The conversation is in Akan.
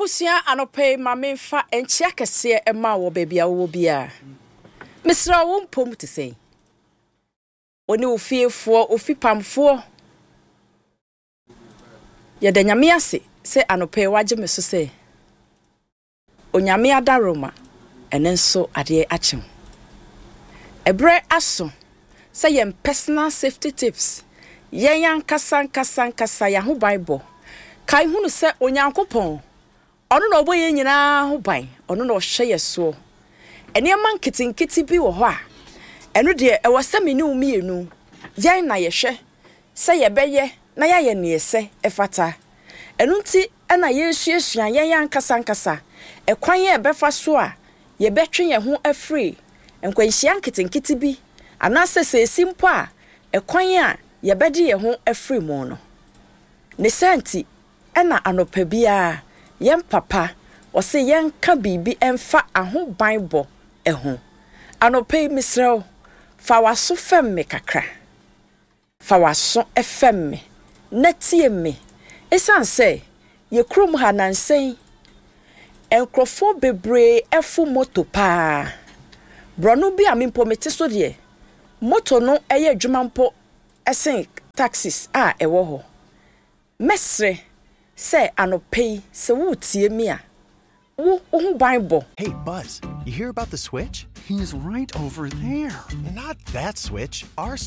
Abusia anope mame fa enchia kese ema wo bebia wo bia. Misra wo mpom te sei. Oni ofiefo ofipamfo. Ye de nyame ase se anope waje me so se. Onyame adaroma enenso ade achim. Ebre aso se yem personal safety tips. Yen yan kasa ya ho Bible. Kai hunu se onyankopon ono na oboye nyina ho ban ono na ohwe yeso eniema nkitinkiti bi wo ho a eno de e wose meni umienu yen na yehwe se yebeye na yaye ne ese efata eno nti na yesuesua yen ankasa ekwan ye befa so a yebetwe ye ho afri enkwanhia nkitinkiti bi anase se simpo a ekwan a yebedi ye ho afri mu no ne senti ena anopa bia yen papa o se yen ka bibi emfa aho Bible eho anopa misrel fa waso fem me kakra fa waso efem me natie me esan se ye krom ha nansen enkrofo bebre efu moto pa brono bi amimpo mete so de moto no eye adwuma mpo esen taxis a ewo ho mesre say anope se wutie mi a wo Bible. Hey Buzz, you hear about the switch? He's right over there. Not that switch, our